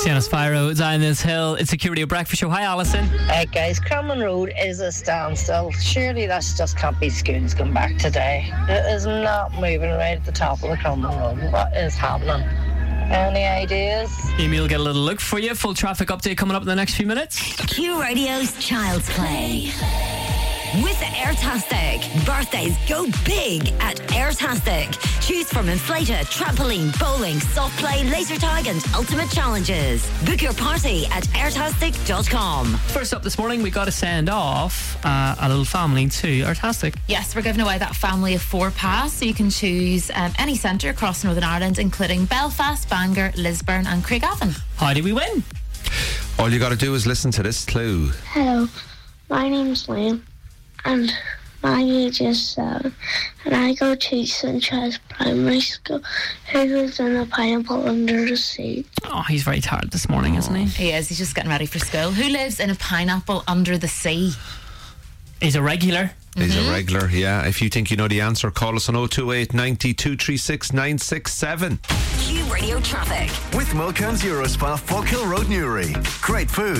Sienna Spyro, down this hill. It's a Security Breakfast Show. Hi, Alison. Hey guys, Crumlin Road is a standstill. Surely that's just can't be schools come back today. It is not moving right at the top of the Crumlin Road. What is happening? Any ideas? Amy will get a little look for you. Full traffic update coming up in the next few minutes. Q Radio's Child's Play. With Airtastic. Birthdays go big at Airtastic. Choose from inflator, trampoline, bowling, soft play, laser tag and ultimate challenges. Book your party at airtastic.com. First up this morning, we got to send off a little family to Airtastic. Yes, we're giving away that family of 4 pass, so you can choose any centre across Northern Ireland, including Belfast, Bangor, Lisburn and Craigavon. How do we win? All you got to do is listen to this clue. Hello, my name's Liam, and my age is 7, and I go to St. Charles Primary School. Who lives in a pineapple under the sea? Oh, he's very tired this morning, isn't he? He is, he's just getting ready for school. Who lives in a pineapple under the sea? He's a regular. He's a regular, yeah. If you think you know the answer, call us on 028 90 236 967. Q Radio Traffic. With Mulcairn's Eurospa, Falkhill Road, Newry. Great food.